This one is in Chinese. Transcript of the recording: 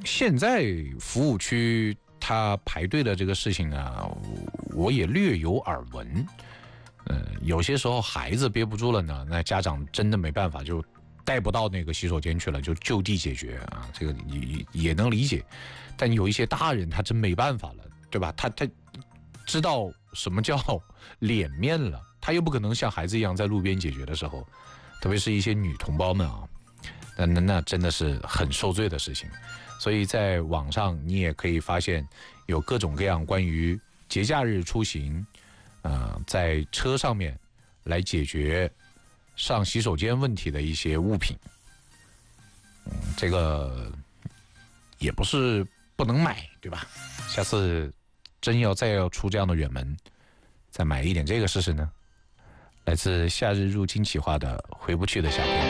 现在服务区他排队的这个事情呢，我也略有耳闻。有些时候孩子憋不住了呢，那家长真的没办法，就带不到那个洗手间去了，就地解决啊，这个也能理解。但有一些大人他真没办法了，对吧？他知道什么叫脸面了，他又不可能像孩子一样在路边解决的时候，特别是一些女同胞们啊，那真的是很受罪的事情。所以在网上你也可以发现有各种各样关于节假日出行，在车上面来解决上洗手间问题的一些物品。这个也不是不能买，对吧？下次真再要出这样的远门，再买一点这个试试呢。来自夏日入侵企划的回不去的夏天。